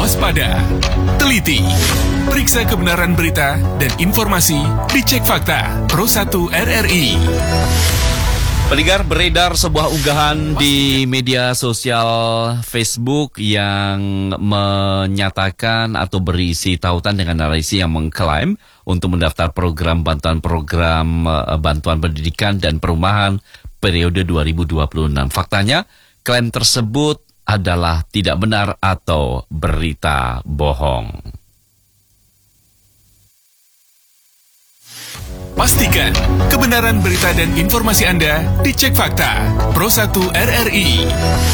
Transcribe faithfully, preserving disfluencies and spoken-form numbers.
waspada, teliti, periksa kebenaran berita dan informasi, dicek fakta. Pro satu R R I. Pendengar, beredar sebuah unggahan di media sosial Facebook yang menyatakan atau berisi tautan dengan narasi yang mengklaim untuk mendaftar program bantuan program bantuan pendidikan dan perumahan periode dua ribu dua puluh enam. Faktanya, klaim tersebut adalah tidak benar atau berita bohong. Pastikan kebenaran berita dan informasi Anda dicek fakta. Pro satu R R I.